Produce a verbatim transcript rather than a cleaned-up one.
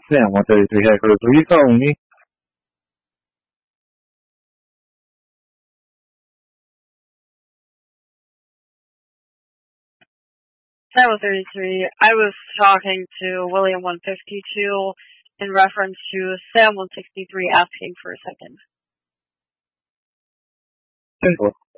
Sam one thirty-three Heckler, were you calling me? Sam one thirty-three, I was talking to William one fifty-two in reference to Sam one sixty-three asking for a second. ten four.